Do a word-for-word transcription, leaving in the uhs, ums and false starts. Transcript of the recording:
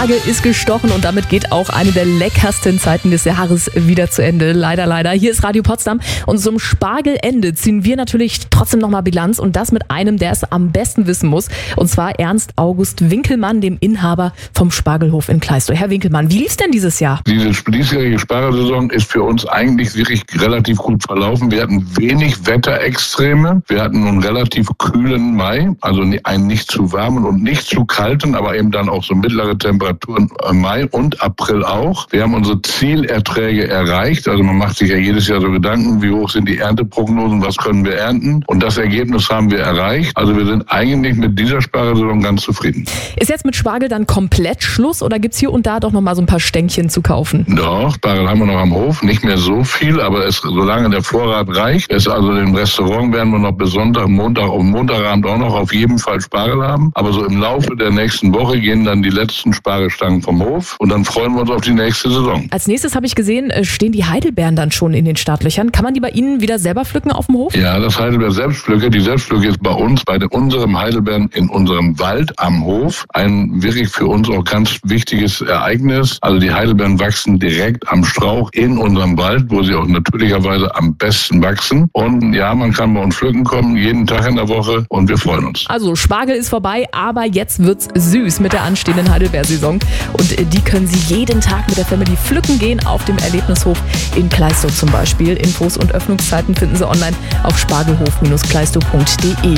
Spargel ist gestochen und damit geht auch eine der leckersten Zeiten des Jahres wieder zu Ende. Leider, leider. Hier ist Radio Potsdam und zum Spargelende ziehen wir natürlich trotzdem nochmal Bilanz und das mit einem, der es am besten wissen muss. Und zwar Ernst August Winkelmann, dem Inhaber vom Spargelhof in Kleistow. Herr Winkelmann, wie lief's denn dieses Jahr? Diese diesjährige Spargelsaison ist für uns eigentlich wirklich relativ gut verlaufen. Wir hatten wenig Wetterextreme. Wir hatten einen relativ kühlen Mai, also einen nicht zu warmen und nicht zu kalten, aber eben dann auch so mittlere Temperaturen im Mai und April auch. Wir haben unsere Zielerträge erreicht. Also man macht sich ja jedes Jahr so Gedanken, wie hoch sind die Ernteprognosen, was können wir ernten? Und das Ergebnis haben wir erreicht. Also wir sind eigentlich mit dieser Spargelsaison ganz zufrieden. Ist jetzt mit Spargel dann komplett Schluss oder gibt's hier und da doch noch mal so ein paar Stängchen zu kaufen? Doch, Spargel haben wir noch am Hof. Nicht mehr so viel, aber es, solange der Vorrat reicht, ist also im Restaurant werden wir noch bis Sonntag, Montag und Montagabend auch noch auf jeden Fall Spargel haben. Aber so im Laufe der nächsten Woche gehen dann die letzten Spargelstangen vom Hof und dann freuen wir uns auf die nächste Saison. Als nächstes habe ich gesehen, stehen die Heidelbeeren dann schon in den Startlöchern. Kann man die bei Ihnen wieder selber pflücken auf dem Hof? Ja, das Heidelbeer Selbstpflücke. Die Selbstpflücke ist bei uns, bei unserem Heidelbeeren in unserem Wald am Hof, ein wirklich für uns auch ganz wichtiges Ereignis. Also die Heidelbeeren wachsen direkt am Strauch in unserem Wald, wo sie auch natürlicherweise am besten wachsen. Und ja, man kann bei uns pflücken kommen, jeden Tag in der Woche und wir freuen uns. Also Spargel ist vorbei, aber jetzt wird's süß mit der anstehenden Heidelbeersaison. Und die können Sie jeden Tag mit der Family pflücken gehen auf dem Erlebnishof in Kleistow zum Beispiel. Infos und Öffnungszeiten finden Sie online auf spargelhof Bindestrich kleistow punkt de.